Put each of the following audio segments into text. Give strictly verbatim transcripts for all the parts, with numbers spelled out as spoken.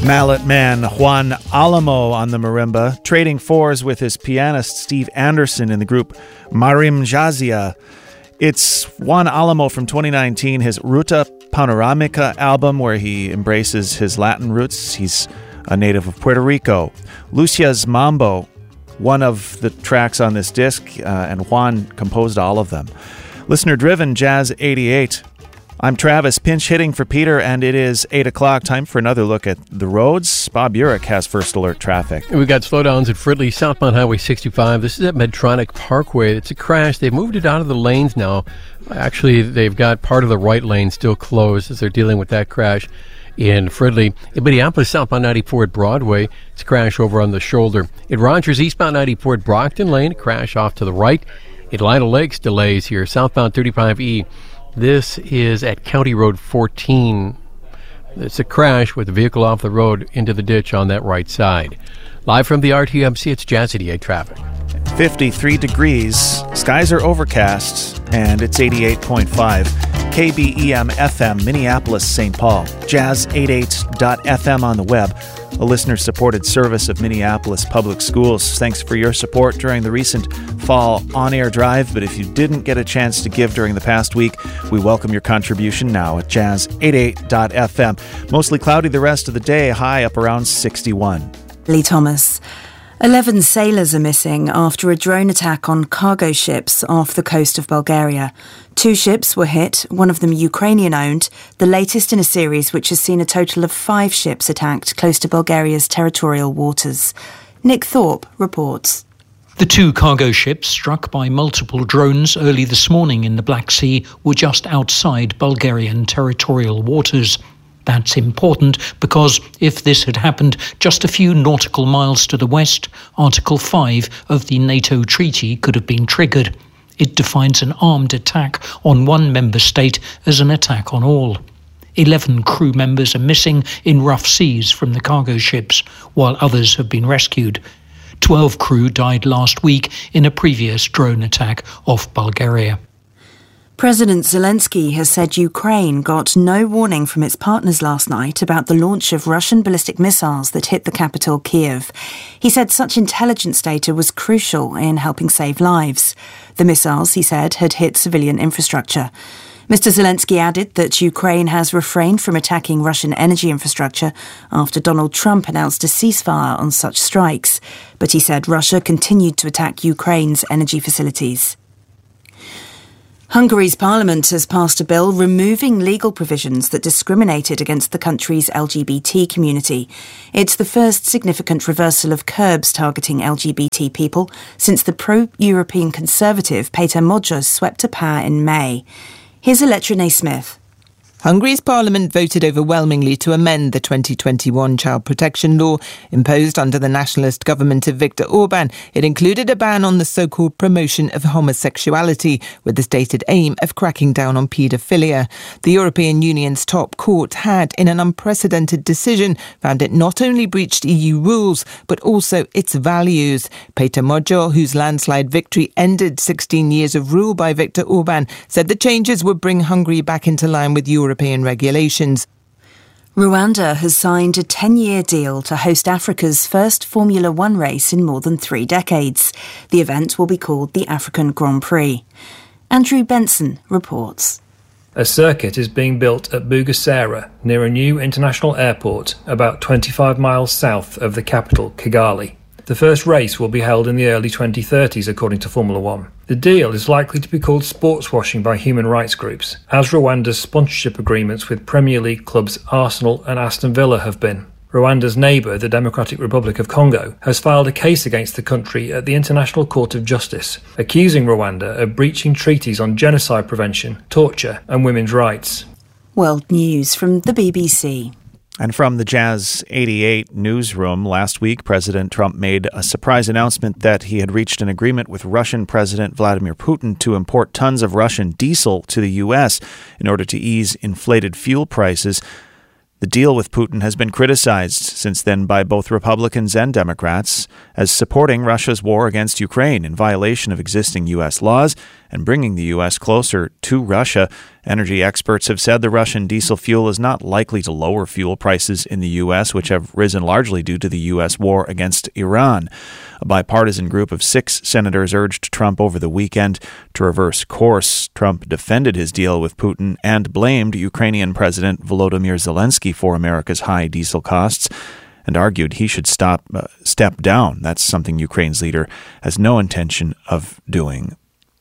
Mallet man Juan Alamo on the marimba, trading fours with his pianist Steve Anderson in the group Marim Jazia. It's Juan Alamo from twenty nineteen, his Ruta Panoramica album, where he embraces his Latin roots. He's a native of Puerto Rico. Lucia's Mambo, one of the tracks on this disc, uh, and Juan composed all of them. Listener-driven Jazz eighty-eight. I'm Travis, pinch hitting for Peter, and it is eight o'clock. Time for another look at the roads. Bob Urich has first alert traffic. We've got slowdowns at Fridley, southbound Highway sixty-five. This is at Medtronic Parkway. It's a crash. They've moved it out of the lanes now. Actually, they've got part of the right lane still closed as they're dealing with that crash in Fridley. In Minneapolis, southbound ninety-four at Broadway. It's a crash over on the shoulder. At Rogers, eastbound ninety-four at Brockton Lane, a crash off to the right. At Lino Lakes, delays here. Southbound thirty-five E. This is at County Road fourteen. It's a crash with the vehicle off the road into the ditch on that right side. Live from the R T M C, it's Jazz eighty-eight traffic. fifty-three degrees, skies are overcast, and it's eighty-eight point five. K B E M F M, Minneapolis, Saint Paul. Jazz eighty-eight dot f m on the web, a listener-supported service of Minneapolis Public Schools. Thanks for your support during the recent fall on-air drive, but if you didn't get a chance to give during the past week, we welcome your contribution now at jazz eighty-eight dot f m. Mostly cloudy the rest of the day, high up around sixty-one. Lee Thomas. Eleven sailors are missing after a drone attack on cargo ships off the coast of Bulgaria. Two ships were hit, one of them Ukrainian-owned, the latest in a series which has seen a total of five ships attacked close to Bulgaria's territorial waters. Nick Thorpe reports. The two cargo ships struck by multiple drones early this morning in the Black Sea were just outside Bulgarian territorial waters. That's important because if this had happened just a few nautical miles to the west, Article five of the NATO treaty could have been triggered. It defines an armed attack on one member state as an attack on all. Eleven crew members are missing in rough seas from the cargo ships, while others have been rescued. Twelve crew died last week in a previous drone attack off Bulgaria. President Zelensky has said Ukraine got no warning from its partners last night about the launch of Russian ballistic missiles that hit the capital, Kiev. He said such intelligence data was crucial in helping save lives. The missiles, he said, had hit civilian infrastructure. Mister Zelensky added that Ukraine has refrained from attacking Russian energy infrastructure after Donald Trump announced a ceasefire on such strikes. But he said Russia continued to attack Ukraine's energy facilities. Hungary's parliament has passed a bill removing legal provisions that discriminated against the country's L G B T community. It's the first significant reversal of curbs targeting L G B T people since the pro-European conservative Peter Magyar swept to power in May. Here's Electra Smith. Hungary's parliament voted overwhelmingly to amend the twenty twenty-one child protection law imposed under the nationalist government of Viktor Orban. It included a ban on the so-called promotion of homosexuality, with the stated aim of cracking down on paedophilia. The European Union's top court had, in an unprecedented decision, found it not only breached E U rules, but also its values. Peter Magyar, whose landslide victory ended sixteen years of rule by Viktor Orban, said the changes would bring Hungary back into line with Europe. European regulations. Rwanda has signed a ten-year deal to host Africa's first Formula One race in more than three decades. The event will be called the African Grand Prix. Andrew Benson reports. A circuit is being built at Bugesera, near a new international airport, about twenty-five miles south of the capital, Kigali. The first race will be held in the early twenty thirties, according to Formula One. The deal is likely to be called sports washing by human rights groups, as Rwanda's sponsorship agreements with Premier League clubs Arsenal and Aston Villa have been. Rwanda's neighbour, the Democratic Republic of Congo, has filed a case against the country at the International Court of Justice, accusing Rwanda of breaching treaties on genocide prevention, torture and women's rights. World News from the B B C. And from the Jazz eighty-eight newsroom, last week, President Trump made a surprise announcement that he had reached an agreement with Russian President Vladimir Putin to import tons of Russian diesel to the U S in order to ease inflated fuel prices. The deal with Putin has been criticized since then by both Republicans and Democrats as supporting Russia's war against Ukraine in violation of existing U S laws and bringing the U S closer to Russia Energy experts have said the Russian diesel fuel is not likely to lower fuel prices in the U S, which have risen largely due to the U S war against Iran. A bipartisan group of six senators urged Trump over the weekend to reverse course. Trump defended his deal with Putin and blamed Ukrainian President Volodymyr Zelensky for America's high diesel costs, and argued he should stop, uh, step down. That's something Ukraine's leader has no intention of doing.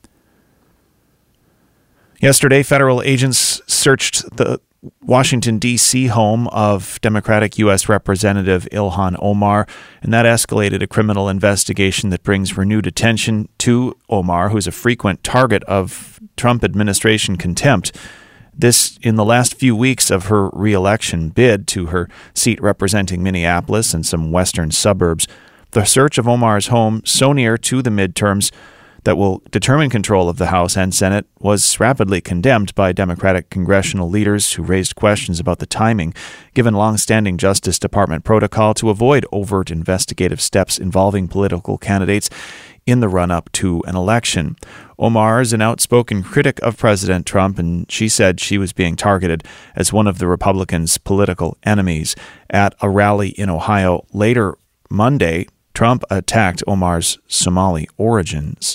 Yesterday, federal agents searched the Washington, D C home of Democratic U S Representative Ilhan Omar, and that escalated a criminal investigation that brings renewed attention to Omar, who's a frequent target of Trump administration contempt. This in the last few weeks of her re-election bid to her seat representing Minneapolis and some western suburbs. The search of Omar's home, so near to the midterms that will determine control of the House and Senate, was rapidly condemned by Democratic congressional leaders who raised questions about the timing, given long-standing Justice Department protocol to avoid overt investigative steps involving political candidates in the run-up to an election. Omar is an outspoken critic of President Trump, and she said she was being targeted as one of the Republicans' political enemies. At a rally in Ohio later Monday, Trump attacked Omar's Somali origins.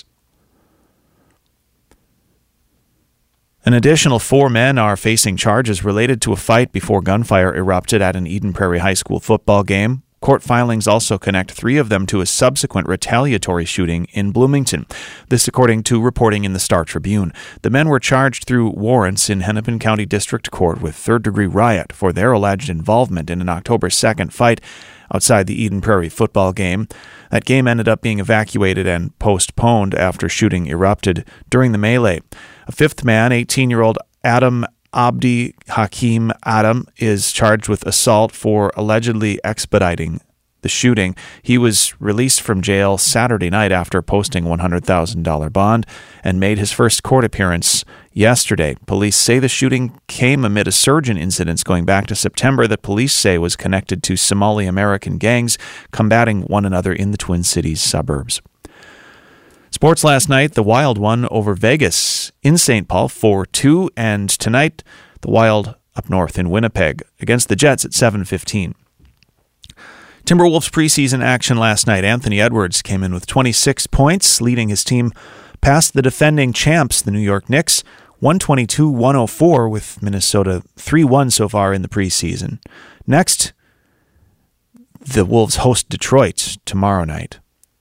An additional four men are facing charges related to a fight before gunfire erupted at an Eden Prairie High School football game. Court filings also connect three of them to a subsequent retaliatory shooting in Bloomington. This according to reporting in the Star Tribune. The men were charged through warrants in Hennepin County District Court with third-degree riot for their alleged involvement in an October second fight outside the Eden Prairie football game. That game ended up being evacuated and postponed after shooting erupted during the melee. A fifth man, eighteen-year-old Adam Abdi Hakim Adam, is charged with assault for allegedly expediting the shooting. He was released from jail Saturday night after posting one hundred thousand dollars bond and made his first court appearance yesterday. Police say the shooting came amid a surge in incidents going back to September that police say was connected to Somali American gangs combating one another in the Twin Cities suburbs. Sports last night, the Wild won over Vegas in Saint Paul four two, and tonight the Wild up north in Winnipeg against the Jets at seven fifteen. Timberwolves preseason action last night. Anthony Edwards came in with twenty-six points, leading his team past the defending champs, the New York Knicks, one twenty-two to one oh four, with Minnesota three one so far in the preseason. Next, the Wolves host Detroit tomorrow night.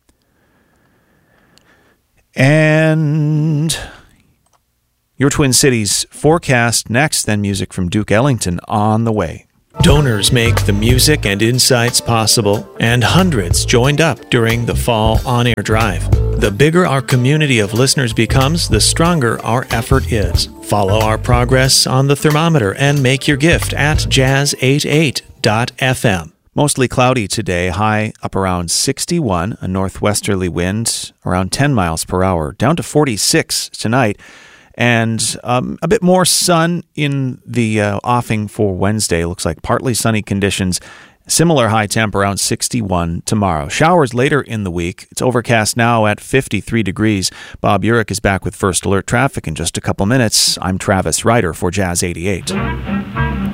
And your Twin Cities forecast next, then music from Duke Ellington on the way. Donors make the music and insights possible, and hundreds joined up during the Fall On Air Drive. The bigger our community of listeners becomes, the stronger our effort is. Follow our progress on the thermometer and make your gift at jazz eighty-eight dot f m. Mostly cloudy today, high up around sixty-one, a northwesterly wind around ten miles per hour, down to forty-six tonight, and um, a bit more sun in the uh, offing for Wednesday. Looks like partly sunny conditions, similar high temp around sixty-one tomorrow. Showers later in the week. It's overcast now at fifty-three degrees. Bob Urich is back with First Alert Traffic in just a couple minutes. I'm Travis Ryder for Jazz eighty-eight.